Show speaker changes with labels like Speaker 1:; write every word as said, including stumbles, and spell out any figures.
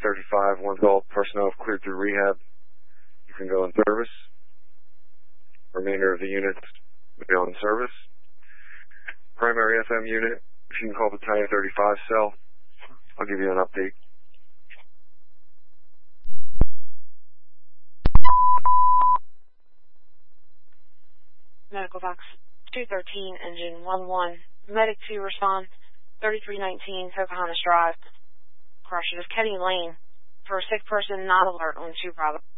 Speaker 1: thirty-five, one call, personnel have cleared through rehab. You can go in service. Remainder of the units will be on service. Primary F M unit, if you can call Battalion thirty-five cell, I'll give you an update.
Speaker 2: Medical Box two thirteen, Engine one one. Medic two respond, thirty-three nineteen Pocahontas Drive. Crush it of Kenny Lane. For a sick person, not alert on two Bravo.